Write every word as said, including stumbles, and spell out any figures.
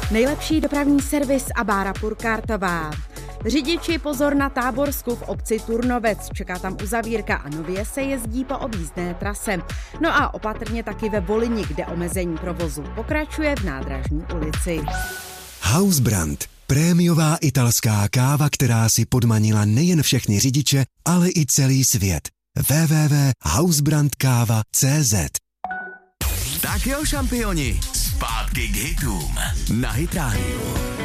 Nejlepší dopravní servis a Bára Purkártová. Řidiči pozor na Táborsku v obci Turnovec, čeká tam uzavírka a nově se jezdí po objízdné trase. No a opatrně taky ve Volyni, kde omezení provozu pokračuje v Nádražní ulici. Hausbrand. Prémiová italská káva, která si podmanila nejen všechny řidiče, ale i celý svět. w w w tečka hausbrandkáva tečka cé zet. Tak jo, šampioni, zpátky k hitům na Hit Radio.